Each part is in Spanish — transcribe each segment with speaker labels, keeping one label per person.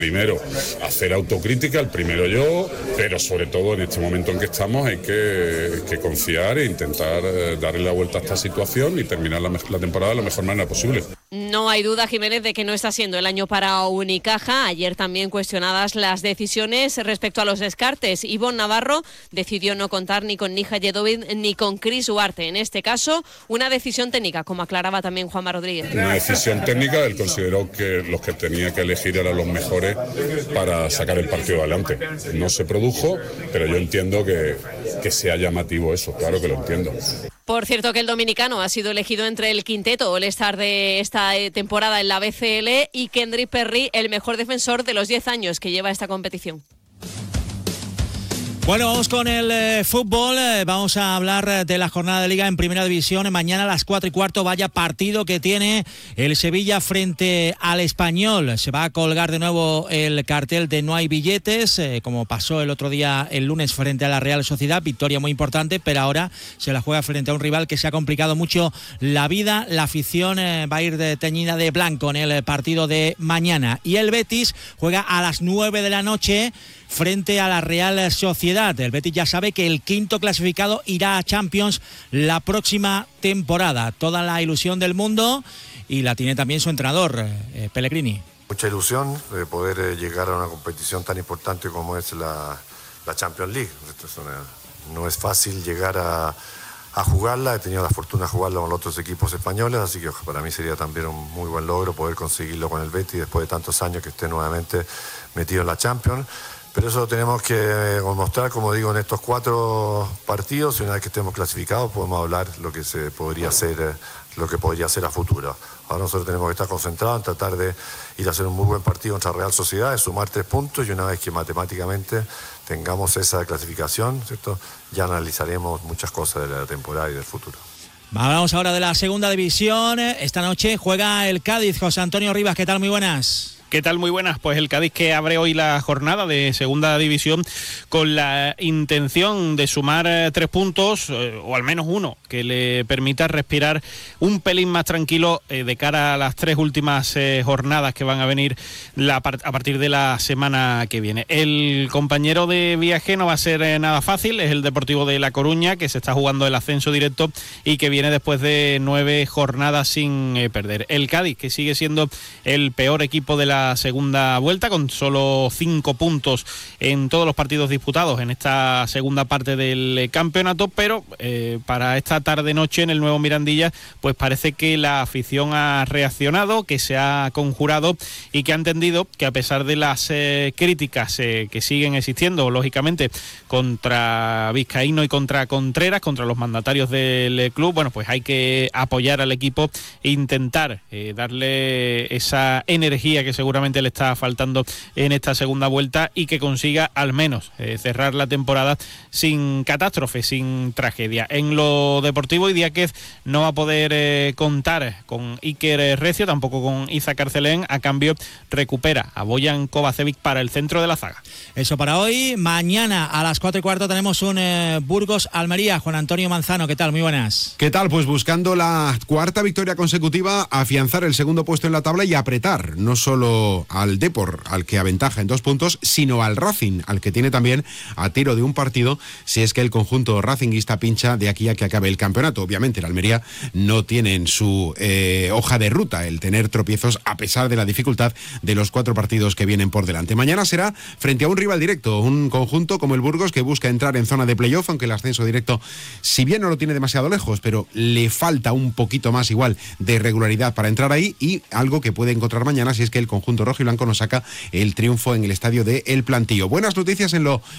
Speaker 1: Primero, hacer autocrítica, el primero yo, pero sobre todo en este momento en que estamos hay que confiar e intentar darle la vuelta a esta situación y terminar la temporada de la mejor manera posible.
Speaker 2: No hay duda, Jiménez, de que no está siendo el año para Unicaja. Ayer también cuestionadas las decisiones respecto a los descartes. Ivonne Navarro decidió no contar ni con Nija Yedovic ni con Chris Huarte. En este caso, una decisión técnica, como aclaraba también Juanma Rodríguez.
Speaker 1: Una decisión técnica, él consideró que los que tenía que elegir eran los mejores para sacar el partido adelante. No se produjo, pero yo entiendo que sea llamativo eso, claro que lo entiendo.
Speaker 2: Por cierto, que el dominicano ha sido elegido entre el quinteto All-Star de esta temporada en la BCL y Kendrick Perry, el mejor defensor de los 10 años que lleva esta competición.
Speaker 3: Bueno, vamos con el fútbol. Vamos a hablar de la jornada de Liga en Primera División. Mañana a las 4:15, vaya partido que tiene el Sevilla frente al Español. Se va a colgar de nuevo el cartel de no hay billetes, como pasó el otro día, el lunes, frente a la Real Sociedad. Victoria muy importante, pero ahora se la juega frente a un rival que se ha complicado mucho la vida. La afición va a ir teñida de blanco en el partido de mañana. Y el Betis juega a las 9 de la noche frente a la Real Sociedad. El Betis ya sabe que el quinto clasificado irá a Champions la próxima temporada. Toda la ilusión del mundo y la tiene también su entrenador, Pellegrini.
Speaker 4: Mucha ilusión de poder llegar a una competición tan importante como es la Champions League. No es fácil llegar a jugarla, he tenido la fortuna de jugarla con los otros equipos españoles, así que para mí sería también un muy buen logro poder conseguirlo con el Betis después de tantos años que esté nuevamente metido en la Champions. Pero eso lo tenemos que demostrar, como digo, en estos 4 partidos, y una vez que estemos clasificados podemos hablar lo que se podría hacer, lo que podría ser a futuro. Ahora nosotros tenemos que estar concentrados en tratar de ir a hacer un muy buen partido contra Real Sociedad, de sumar 3 puntos, y una vez que matemáticamente tengamos esa clasificación, ¿cierto?, ya analizaremos muchas cosas de la temporada y del futuro.
Speaker 3: Vamos ahora de la segunda división. Esta noche juega el Cádiz. José Antonio Rivas, ¿qué tal? Muy buenas.
Speaker 5: ¿Qué tal? Muy buenas. Pues el Cádiz, que abre hoy la jornada de segunda división con la intención de sumar 3 puntos, o al menos uno, que le permita respirar un pelín más tranquilo de cara a las 3 últimas jornadas que van a venir a partir de la semana que viene. El compañero de viaje no va a ser nada fácil, es el Deportivo de La Coruña, que se está jugando el ascenso directo y que viene después de 9 jornadas sin perder. El Cádiz, que sigue siendo el peor equipo de la segunda vuelta, con solo 5 puntos en todos los partidos disputados en esta segunda parte del campeonato, pero para esta tarde-noche en el Nuevo Mirandilla, pues parece que la afición ha reaccionado, que se ha conjurado y que ha entendido que a pesar de las críticas que siguen existiendo, lógicamente, contra Vizcaíno y contra Contreras, contra los mandatarios del club, bueno, pues hay que apoyar al equipo e intentar darle esa energía que seguramente le está faltando en esta segunda vuelta y que consiga al menos cerrar la temporada sin catástrofe, sin tragedia. En lo deportivo, Idiáquez no va a poder contar con Iker Recio, tampoco con Iza Carcelén. A cambio, recupera a Bojan Kovacevic para el centro de la zaga.
Speaker 3: Eso para hoy. Mañana a las 4:15 tenemos un Burgos-Almería. Juan Antonio Manzano, ¿qué tal? Muy buenas.
Speaker 6: ¿Qué tal? Pues buscando la 4ª victoria consecutiva, afianzar el segundo puesto en la tabla y apretar no solo al Depor, al que aventaja en 2 puntos, sino al Racing, al que tiene también a tiro de un partido, si es que el conjunto racinguista pincha de aquí a que acabe el campeonato. Obviamente el Almería no tiene en su hoja de ruta el tener tropiezos, a pesar de la dificultad de los 4 partidos que vienen por delante. Mañana será frente a un rival directo, un conjunto como el Burgos, que busca entrar en zona de playoff, aunque el ascenso directo, si bien no lo tiene demasiado lejos, pero le falta un poquito más igual de regularidad para entrar ahí, y algo que puede encontrar mañana si es que el conjunto rojo y blanco nos saca el triunfo en el estadio de El Plantío. Buenas noticias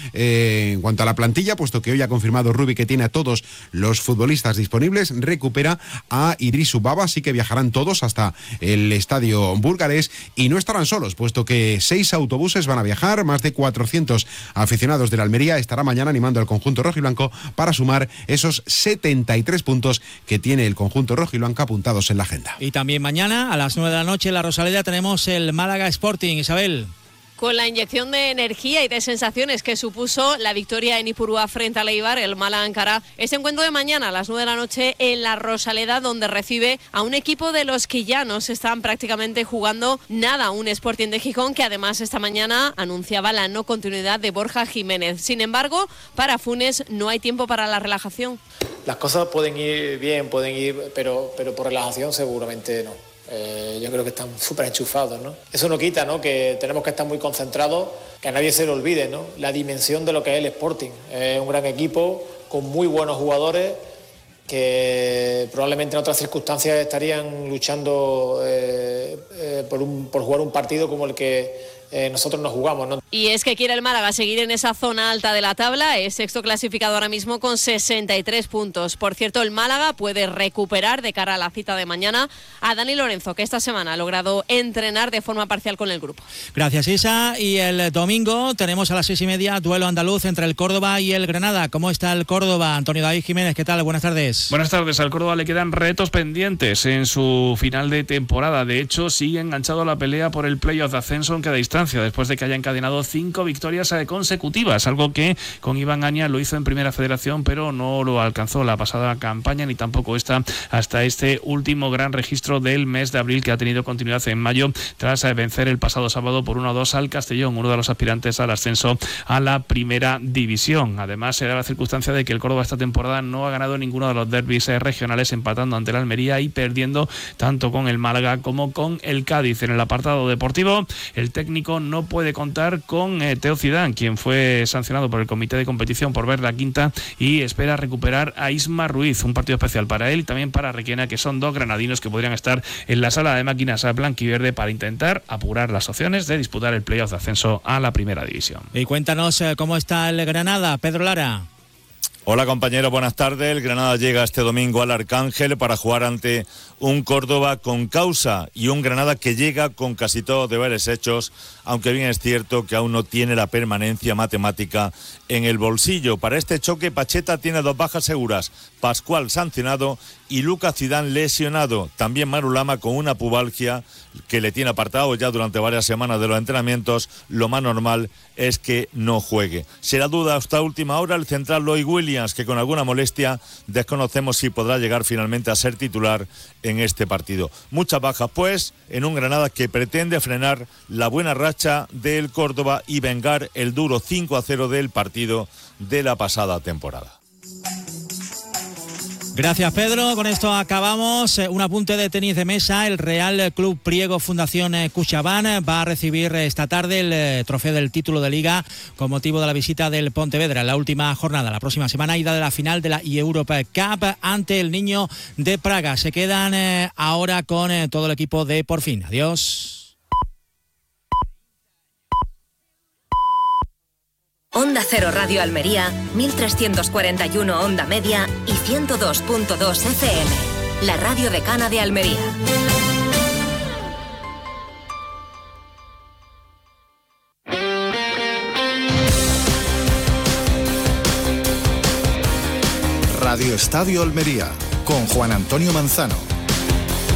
Speaker 6: en cuanto a la plantilla, puesto que hoy ha confirmado Rubi que tiene a todos los futbolistas disponibles. Recupera a Idrisu Baba, así que viajarán todos hasta el estadio burgalés y no estarán solos, puesto que 6 autobuses van a viajar. Más de 400 aficionados de la Almería estará mañana animando al conjunto rojiblanco para sumar esos 73 puntos que tiene el conjunto rojiblanco apuntados en la agenda.
Speaker 3: Y también mañana a las 9 de la noche en la Rosaleda tenemos el Málaga Sporting. Isabel.
Speaker 2: Con la inyección de energía y de sensaciones que supuso la victoria en Ipurúa frente al Eibar, el Málaga encara ese encuentro de mañana a las 9 de la noche en la Rosaleda, donde recibe a un equipo de los que ya no se están prácticamente jugando nada, un Sporting de Gijón que además esta mañana anunciaba la no continuidad de Borja Jiménez. Sin embargo, para Funes no hay tiempo para la relajación.
Speaker 7: Las cosas pueden ir bien, pero por relajación seguramente no. Yo creo que están súper enchufados, ¿no? Eso no quita, ¿no?, que tenemos que estar muy concentrados, que a nadie se le olvide, ¿no?, la dimensión de lo que es el Sporting. Es un gran equipo con muy buenos jugadores que probablemente en otras circunstancias estarían luchando por jugar un partido como el que nosotros nos jugamos, ¿no?
Speaker 2: Y es que quiere el Málaga seguir en esa zona alta de la tabla, es sexto clasificado ahora mismo con 63 puntos. Por cierto, el Málaga puede recuperar de cara a la cita de mañana a Dani Lorenzo, que esta semana ha logrado entrenar de forma parcial con el grupo.
Speaker 3: Gracias, Isa. Y el domingo tenemos a las 6:30 duelo andaluz entre el Córdoba y el Granada. ¿Cómo está el Córdoba? Antonio David Jiménez, ¿qué tal? Buenas tardes.
Speaker 8: Buenas tardes. Al Córdoba le quedan retos pendientes en su final de temporada. De hecho, sigue enganchado a la pelea por el playoff de ascenso en cada distancia, después de que haya encadenado 5 victorias consecutivas, algo que con Iván Aña lo hizo en Primera Federación, pero no lo alcanzó la pasada campaña, ni tampoco hasta este último gran registro del mes de abril, que ha tenido continuidad en mayo, tras vencer el pasado sábado por 1-2 al Castellón, uno de los aspirantes al ascenso a la Primera División. Además, se da la circunstancia de que el Córdoba esta temporada no ha ganado ninguno de los derbis regionales, empatando ante el Almería y perdiendo tanto con el Málaga como con el Cádiz. En el apartado deportivo, el técnico no puede contar con Teo Zidane, quien fue sancionado por el comité de competición por ver la quinta, y espera recuperar a Isma Ruiz, un partido especial para él y también para Requena, que son dos granadinos que podrían estar en la sala de máquinas blanquiverde para intentar apurar las opciones de disputar el playoff de ascenso a la Primera División.
Speaker 3: Y cuéntanos cómo está el Granada, Pedro Lara.
Speaker 9: Hola compañeros, buenas tardes. El Granada llega este domingo al Arcángel para jugar ante un Córdoba con causa y un Granada que llega con casi todos los deberes hechos, aunque bien es cierto que aún no tiene la permanencia matemática en el bolsillo. Para este choque, Pacheta tiene 2 bajas seguras: Pascual sancionado y Lucas Zidane lesionado. También Manu Lama con una pubalgia que le tiene apartado ya durante varias semanas de los entrenamientos. Lo más normal es que no juegue. Será duda hasta última hora el central Lloyd Williams, que con alguna molestia desconocemos si podrá llegar finalmente a ser titular en este partido. Muchas bajas pues en un Granada que pretende frenar la buena racha del Córdoba y vengar el duro 5-0 del partido de la pasada temporada.
Speaker 3: Gracias, Pedro. Con esto acabamos. Un apunte de tenis de mesa. El Real Club Priego Fundación Cuchabán va a recibir esta tarde el trofeo del título de Liga con motivo de la visita del Pontevedra en la última jornada. La próxima semana, ida de la final de la Europa Cup ante el Niño de Praga. Se quedan ahora con todo el equipo de Por Fin. Adiós.
Speaker 10: Onda Cero Radio Almería, 1341 Onda Media y 102.2 FM. La radio decana de Almería.
Speaker 11: Radio Estadio Almería, con Juan Antonio Manzano.